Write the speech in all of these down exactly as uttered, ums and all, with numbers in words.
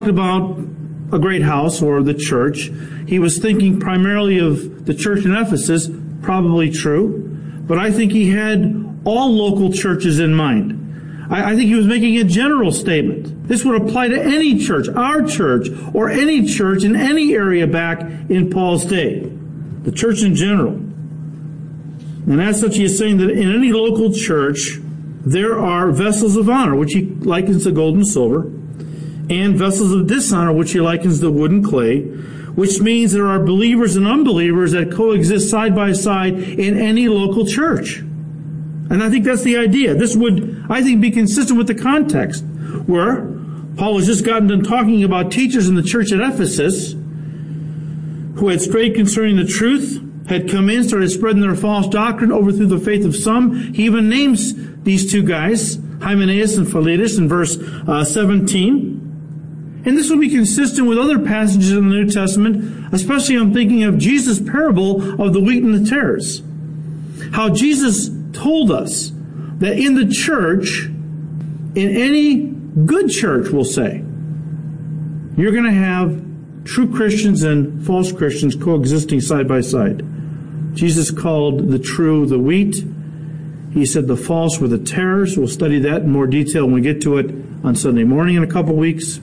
about a great house or the church, he was thinking primarily of the church in Ephesus, probably true, but I think he had all local churches in mind. I, I think he was making a general statement. This would apply to any church, our church, or any church in any area back in Paul's day. The church in general. And as such, he is saying that in any local church, there are vessels of honor, which he likens to gold and silver, and vessels of dishonor, which he likens to wood and clay, which means there are believers and unbelievers that coexist side by side in any local church. And I think that's the idea. This would, I think, be consistent with the context, where Paul has just gotten done talking about teachers in the church at Ephesus who had strayed concerning the truth, had come in, started spreading their false doctrine, overthrew the faith of some. He even names these two guys, Hymenaeus and Philetus, in verse uh, seventeen. And this would be consistent with other passages in the New Testament, especially I'm thinking of Jesus' parable of the wheat and the tares. How Jesus told us that in the church, in any good church, we'll say, you're going to have true Christians and false Christians coexisting side by side. Jesus called the true the wheat. He said the false were the tares. We'll study that in more detail when we get to it on Sunday morning in a couple weeks.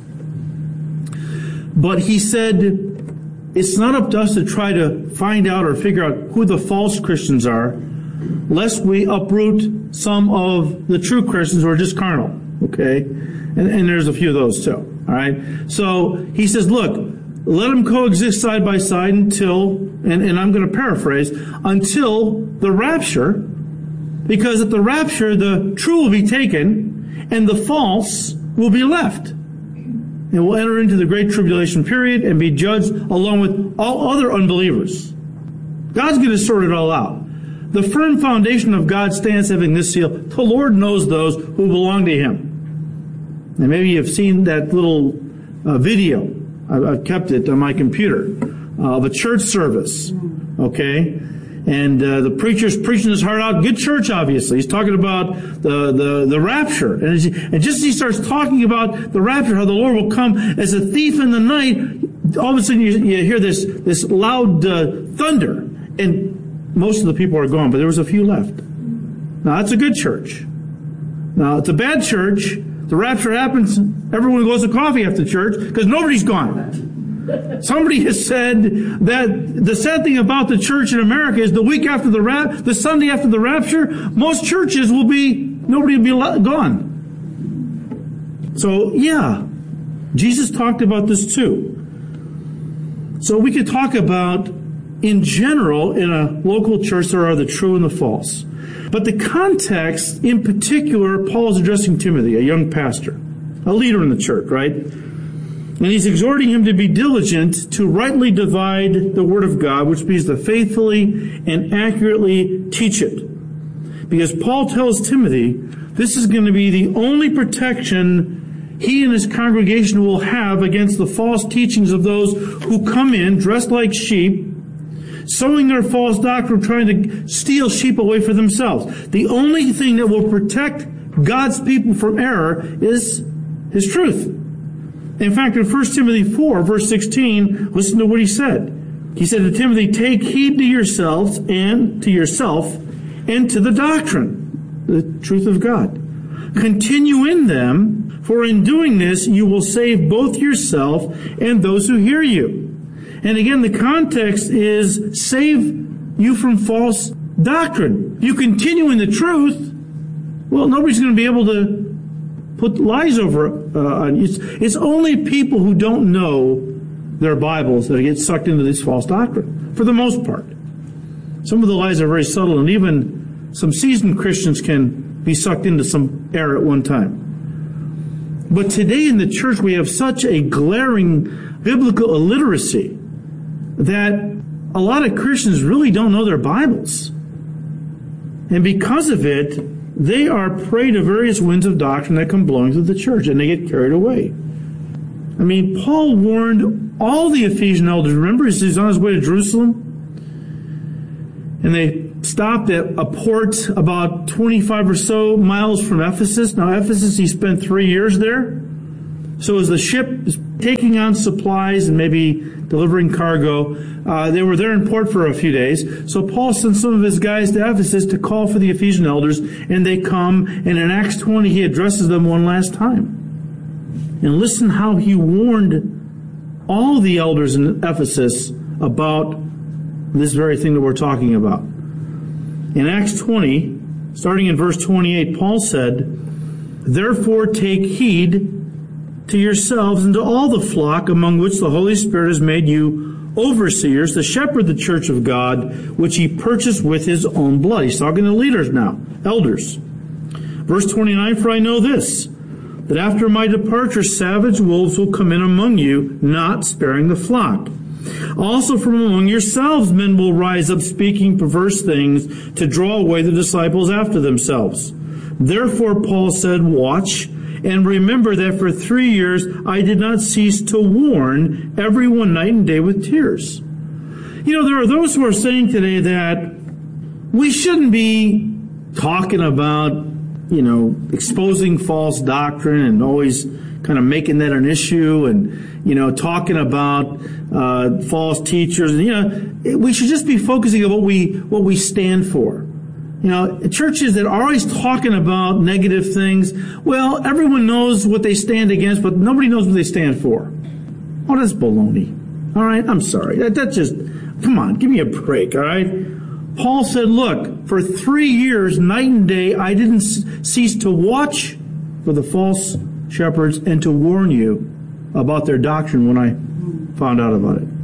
But he said it's not up to us to try to find out or figure out who the false Christians are, lest we uproot some of the true Christians who are just carnal. Okay? And, and there's a few of those too. All right? So he says, look, let them coexist side by side until, and, and I'm going to paraphrase, until the rapture, because at the rapture, the true will be taken and the false will be left. And will enter into the great tribulation period and be judged along with all other unbelievers. God's going to sort it all out. The firm foundation of God stands having this seal. The Lord knows those who belong to Him. And maybe you've seen that little uh, video. I've kept it on my computer, uh, of a church service, okay? And uh, the preacher's preaching his heart out. Good church, obviously. He's talking about the, the, the rapture. And, as he, and just as he starts talking about the rapture, how the Lord will come as a thief in the night, all of a sudden you, you hear this, this loud uh, thunder. And most of the people are gone, but there was a few left. Now, that's a good church. Now, it's a bad church. The rapture happens, everyone goes to coffee after church because nobody's gone. Somebody has said that the sad thing about the church in America is the week after the rap, the Sunday after the rapture, most churches will be, nobody will be gone. So, yeah, Jesus talked about this too. So we could talk about, in general, in a local church, there are the true and the false. But the context, in particular, Paul is addressing Timothy, a young pastor, a leader in the church, right? And he's exhorting him to be diligent to rightly divide the word of God, which means to faithfully and accurately teach it. Because Paul tells Timothy this is going to be the only protection he and his congregation will have against the false teachings of those who come in dressed like sheep, sowing their false doctrine, trying to steal sheep away for themselves. The only thing that will protect God's people from error is His truth. In fact, in First Timothy four, verse sixteen, listen to what he said. He said to Timothy, take heed to yourselves and to yourself and to the doctrine, the truth of God. Continue in them, for in doing this you will save both yourself and those who hear you. And again, the context is save you from false doctrine. If you continue in the truth, well, nobody's going to be able to put lies over uh, on you. It's, it's only people who don't know their Bibles that get sucked into this false doctrine, for the most part. Some of the lies are very subtle, and even some seasoned Christians can be sucked into some error at one time. But today in the church, we have such a glaring biblical illiteracy that a lot of Christians really don't know their Bibles. And because of it, they are prey to various winds of doctrine that come blowing through the church, and they get carried away. I mean, Paul warned all the Ephesian elders. Remember, he's on his way to Jerusalem, and they stopped at a port about twenty-five or so miles from Ephesus. Now, Ephesus, he spent three years there. So as the ship is taking on supplies and maybe delivering cargo, uh, they were there in port for a few days. So Paul sent some of his guys to Ephesus to call for the Ephesian elders, and they come, and in Acts twenty he addresses them one last time. And listen how he warned all the elders in Ephesus about this very thing that we're talking about. In Acts twenty, starting in verse twenty-eight, Paul said, "Therefore take heed to yourselves and to all the flock among which the Holy Spirit has made you overseers to shepherd the church of God, which he purchased with his own blood." He's talking to leaders now, elders. Verse twenty-nine, "For I know this, that after my departure savage wolves will come in among you, not sparing the flock. Also from among yourselves men will rise up speaking perverse things to draw away the disciples after themselves. Therefore Paul said, watch, and remember that for three years I did not cease to warn everyone night and day with tears." You know, there are those who are saying today that we shouldn't be talking about, you know, exposing false doctrine and always kind of making that an issue and, you know, talking about uh, false teachers. And, you know, we should just be focusing on what we what we stand for. You know, churches that are always talking about negative things, well, everyone knows what they stand against, but nobody knows what they stand for. Oh, that's baloney. All right, I'm sorry. That, that just, come on, give me a break, all right? Paul said, look, for three years, night and day, I didn't cease to watch for the false shepherds and to warn you about their doctrine when I found out about it.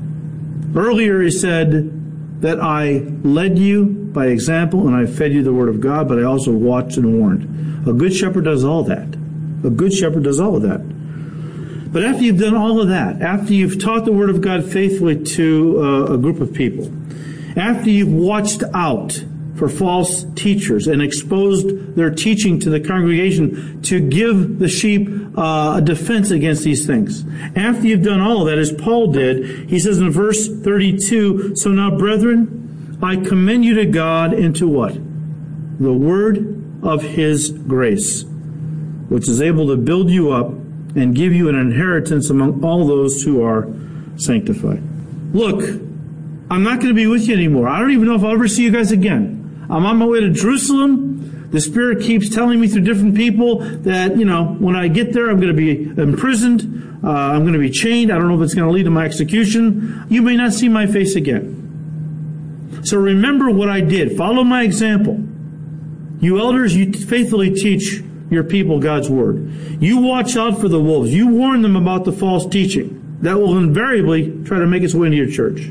Earlier he said that I led you by example and I fed you the word of God, but I also watched and warned. A good shepherd does all that. A good shepherd does all of that. But after you've done all of that, after you've taught the word of God faithfully to uh, a group of people, after you've watched out for false teachers and exposed their teaching to the congregation to give the sheep uh, a defense against these things. After you've done all of that, as Paul did, he says in verse thirty-two, "So now, brethren, I commend you to God and to what? The word of his grace, which is able to build you up and give you an inheritance among all those who are sanctified." Look, I'm not going to be with you anymore. I don't even know if I'll ever see you guys again. I'm on my way to Jerusalem. The Spirit keeps telling me through different people that, you know, when I get there, I'm going to be imprisoned. Uh, I'm going to be chained. I don't know if it's going to lead to my execution. You may not see my face again. So remember what I did. Follow my example. You elders, you faithfully teach your people God's word. You watch out for the wolves. You warn them about the false teaching that will invariably try to make its way into your church.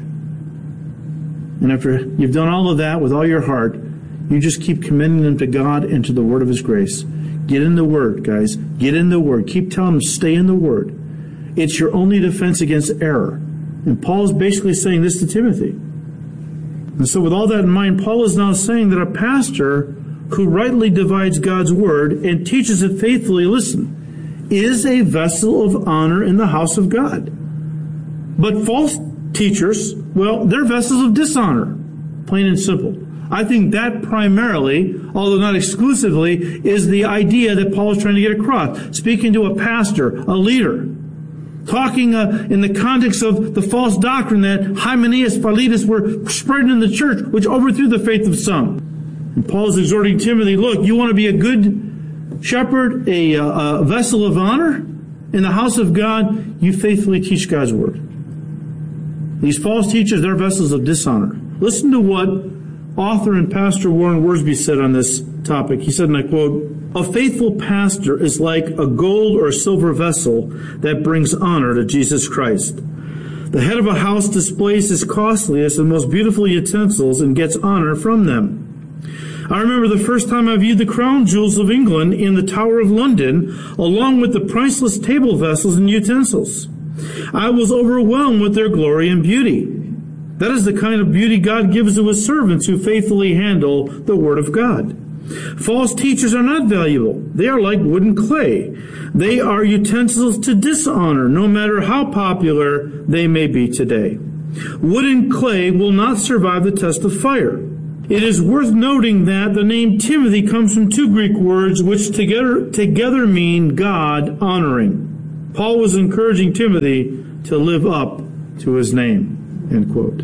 And after you've done all of that with all your heart, you just keep commending them to God and to the word of his grace. Get in the word, guys. Get in the word. Keep telling them, stay in the word. It's your only defense against error. And Paul is basically saying this to Timothy. And so with all that in mind, Paul is now saying that a pastor who rightly divides God's word and teaches it faithfully, listen, is a vessel of honor in the house of God. But false teachers, well, they're vessels of dishonor, plain and simple. I think that primarily, although not exclusively, is the idea that Paul is trying to get across. Speaking to a pastor, a leader, talking uh, in the context of the false doctrine that Hymenaeus, Philetus were spreading in the church, which overthrew the faith of some. And Paul is exhorting Timothy, look, you want to be a good shepherd, a, a vessel of honor in the house of God, you faithfully teach God's word. These false teachers, they're vessels of dishonor. Listen to what author and pastor Warren Wiersbe said on this topic. He said, and I quote, "A faithful pastor is like a gold or silver vessel that brings honor to Jesus Christ. The head of a house displays his costliest and most beautiful utensils and gets honor from them. I remember the first time I viewed the crown jewels of England in the Tower of London, along with the priceless table vessels and utensils. I was overwhelmed with their glory and beauty. That is the kind of beauty God gives to his servants who faithfully handle the word of God. False teachers are not valuable. They are like wood and clay. They are utensils to dishonor, no matter how popular they may be today. Wood and clay will not survive the test of fire. It is worth noting that the name Timothy comes from two Greek words which together, together mean God honoring. Paul was encouraging Timothy to live up to his name, end quote.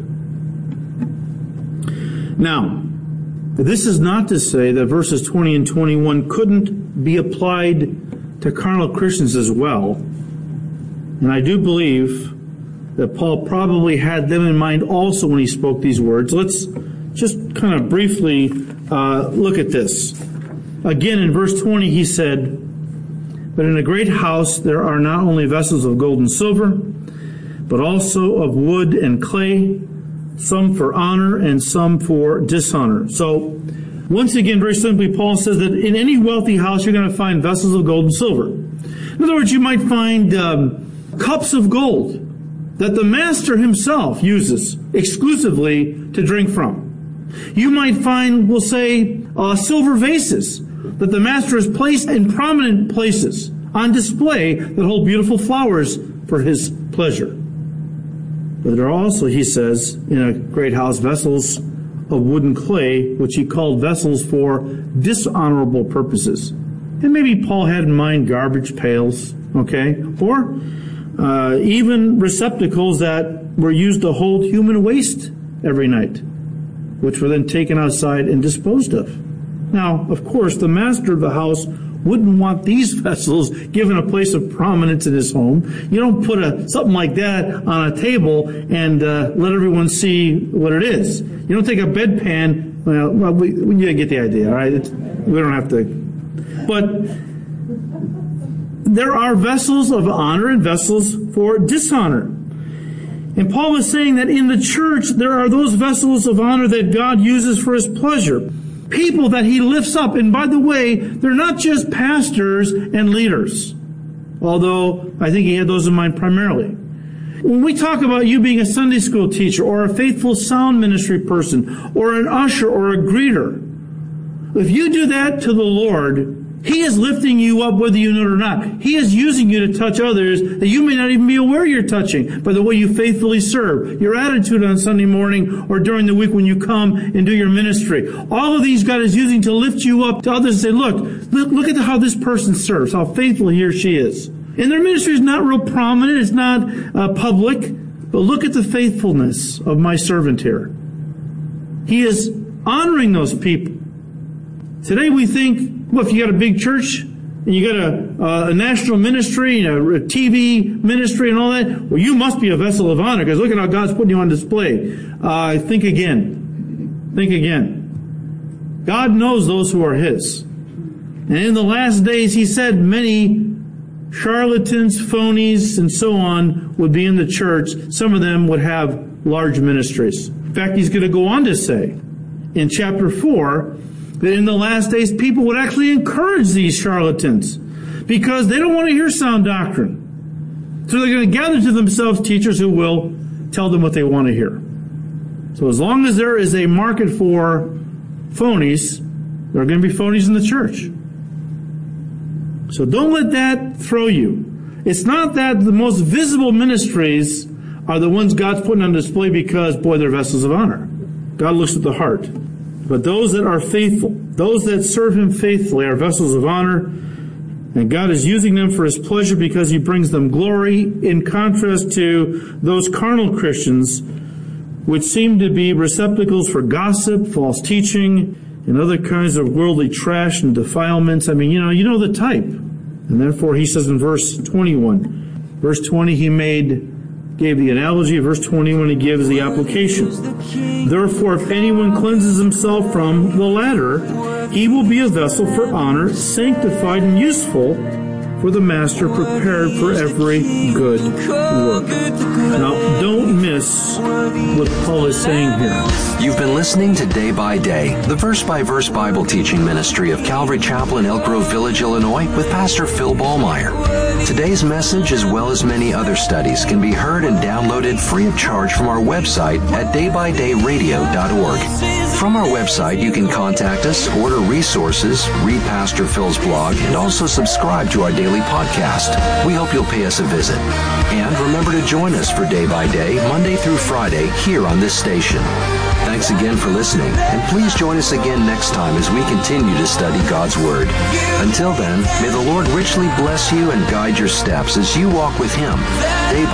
Now, this is not to say that verses twenty and twenty-one couldn't be applied to carnal Christians as well. And I do believe that Paul probably had them in mind also when he spoke these words. Let's just kind of briefly uh, look at this. Again, in verse twenty, he said, "But in a great house there are not only vessels of gold and silver, but also of wood and clay, some for honor and some for dishonor." So, once again, very simply, Paul says that in any wealthy house you're going to find vessels of gold and silver. In other words, you might find um, cups of gold that the master himself uses exclusively to drink from. You might find, we'll say, uh, silver vases that the master has placed in prominent places on display that hold beautiful flowers for his pleasure. But there are also, he says, in a great house, vessels of wood and clay, which he called vessels for dishonorable purposes. And maybe Paul had in mind garbage pails, okay? Or uh, even receptacles that were used to hold human waste every night, which were then taken outside and disposed of. Now, of course, the master of the house wouldn't want these vessels given a place of prominence in his home. You don't put a something like that on a table and uh, let everyone see what it is. You don't take a bedpan. Well, well we, you get the idea, all right? It's, we don't have to. But there are vessels of honor and vessels for dishonor. And Paul was saying that in the church, there are those vessels of honor that God uses for his pleasure. People that he lifts up. And by the way, they're not just pastors and leaders, although I think he had those in mind primarily. When we talk about you being a Sunday school teacher or a faithful sound ministry person or an usher or a greeter, if you do that to the Lord, he is lifting you up whether you know it or not. He is using you to touch others that you may not even be aware you're touching by the way you faithfully serve, your attitude on Sunday morning or during the week when you come and do your ministry. All of these God is using to lift you up to others and say, look, look, look at how this person serves, how faithful he or she is. And their ministry is not real prominent, it's not uh, public, but look at the faithfulness of my servant here. He is honoring those people. Today we think, well, if you got a big church and you got a, uh, a national ministry and a, a T V ministry and all that, well, you must be a vessel of honor because look at how God's putting you on display. Uh, think again. Think again. God knows those who are his. And in the last days, he said many charlatans, phonies, and so on would be in the church. Some of them would have large ministries. In fact, he's going to go on to say in chapter four that in the last days people would actually encourage these charlatans because they don't want to hear sound doctrine. So they're going to gather to themselves teachers who will tell them what they want to hear. So as long as there is a market for phonies, there are going to be phonies in the church. So don't let that throw you. It's not that the most visible ministries are the ones God's putting on display because, boy, they're vessels of honor. God looks at the heart. But those that are faithful, those that serve him faithfully are vessels of honor, and God is using them for his pleasure because he brings them glory, in contrast to those carnal Christians which seem to be receptacles for gossip, false teaching, and other kinds of worldly trash and defilements. I mean, you know, you know the type. And therefore he says in verse twenty-one, verse twenty he made gave the analogy. Verse twenty-one, he gives the application. Therefore, if anyone cleanses himself from the latter, he will be a vessel for honor, sanctified and useful for the master, prepared for every good work. Now, don't miss what Paul is saying here. You've been listening to Day by Day, the verse-by-verse Bible teaching ministry of Calvary Chapel in Elk Grove Village, Illinois, with Pastor Phil Ballmeyer. Today's message, as well as many other studies, can be heard and downloaded free of charge from our website at day by day radio dot org. From our website, you can contact us, order resources, read Pastor Phil's blog, and also subscribe to our daily podcast. We hope you'll pay us a visit. And remember to join us for Day by Day, Monday through Friday, here on this station. Thanks again for listening, and please join us again next time as we continue to study God's Word. Until then, may the Lord richly bless you and guide your steps as you walk with Him day by